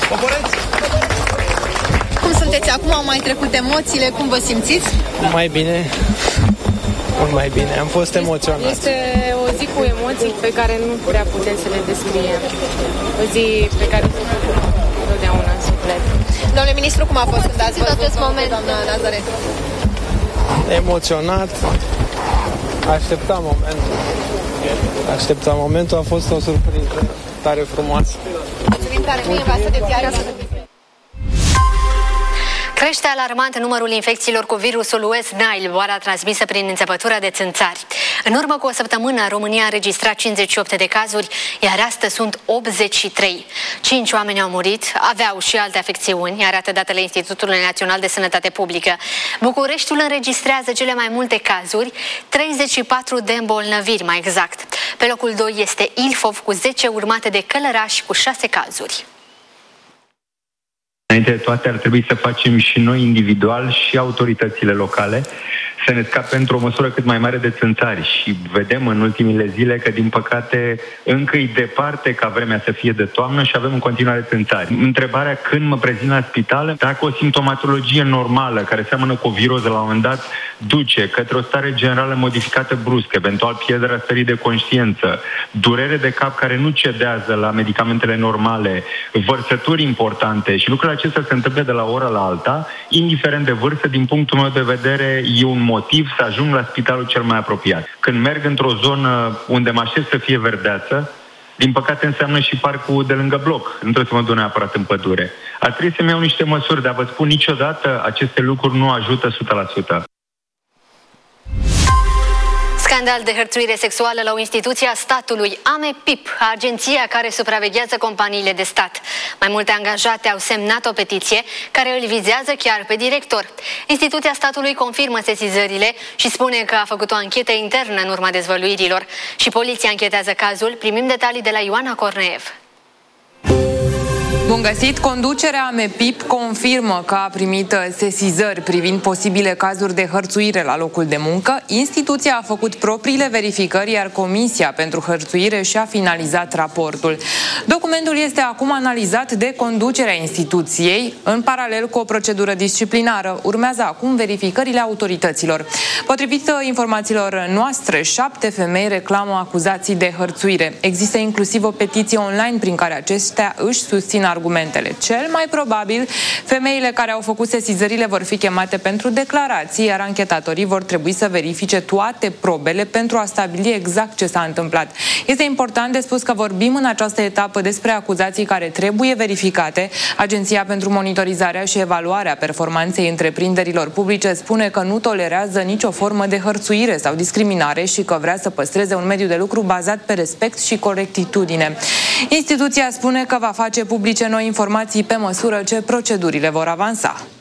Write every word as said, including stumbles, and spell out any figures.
Cum sunteți acum? Au mai trecut emoțiile? Cum vă simțiți? Mai bine. Mult mai bine. Am fost emoționat. Este o zi cu emoții pe care nu prea putem să le descriem. O zi pe care o întotdeauna în suflet. Domnule ministru, cum a fost când ați văzut acest moment, doamna Nazaret? Emoționat. Așteptam momentul. Așteptam momentul. A fost o surpriză tare frumoasă. Mulțumim tare mult, vă aștept de acasă. Crește alarmant numărul infecțiilor cu virusul West Nile, boala transmisă prin înțepătura de țânțari. În urmă cu o săptămână, România a înregistrat cincizeci și opt de cazuri, iar astăzi sunt optzeci și trei. Cinci oameni au murit, aveau și alte afecțiuni, arată datele Institutului Național de Sănătate Publică. Bucureștiul înregistrează cele mai multe cazuri, treizeci și patru de îmbolnăviri mai exact. Pe locul doi este Ilfov cu zece, urmate de Călăraș cu șase cazuri. Înainte de toate, ar trebui să facem și noi individual și autoritățile locale să ne scape într-o măsură cât mai mare de țânțari. Și vedem în ultimile zile că, din păcate, încă e departe ca vremea să fie de toamnă și avem în continuare țânțari. Întrebarea când mă prezint la spital, dacă o simptomatologie normală, care seamănă cu o viroză la un moment dat, duce către o stare generală modificată brusc, eventual pierderea stării de conștiință, durere de cap care nu cedează la medicamentele normale, vărsături importante și lucrurile acestea se întâmplă de la o oră la alta, indiferent de vârstă, din punctul meu de vedere, e un motiv să ajung la spitalul cel mai apropiat. Când merg într-o zonă unde mă aștept să fie verdeață, din păcate înseamnă și parcul de lângă bloc. Nu trebuie să mă duc neapărat în pădure. Ar trebui să-mi iau niște măsuri, dar vă spun, niciodată aceste lucruri nu ajută o sută la sută. Scandal de hărțuire sexuală la o instituție a statului, AMEPIP, agenția care supraveghează companiile de stat. Mai multe angajate au semnat o petiție care îl vizează chiar pe director. Instituția statului confirmă sesizările și spune că a făcut o anchetă internă în urma dezvăluirilor. Și poliția anchetează cazul. Primim detalii de la Ioana Corneev. Bun găsit! Conducerea AMEPIP confirmă că a primit sesizări privind posibile cazuri de hărțuire la locul de muncă. Instituția a făcut propriile verificări, iar Comisia pentru Hărțuire și-a finalizat raportul. Documentul este acum analizat de conducerea instituției, în paralel cu o procedură disciplinară. Urmează acum verificările autorităților. Potrivit informațiilor noastre, șapte femei reclamă acuzații de hărțuire. Există inclusiv o petiție online prin care acestea își susțin argumentele. Cel mai probabil, femeile care au făcut sesizările vor fi chemate pentru declarații, iar anchetatorii vor trebui să verifice toate probele pentru a stabili exact ce s-a întâmplat. Este important de spus că vorbim în această etapă despre acuzații care trebuie verificate. Agenția pentru Monitorizarea și Evaluarea Performanței Întreprinderilor Publice spune că nu tolerează nicio formă de hărțuire sau discriminare și că vrea să păstreze un mediu de lucru bazat pe respect și corectitudine. Instituția spune că va face publice noi informații pe măsură ce procedurile vor avansa.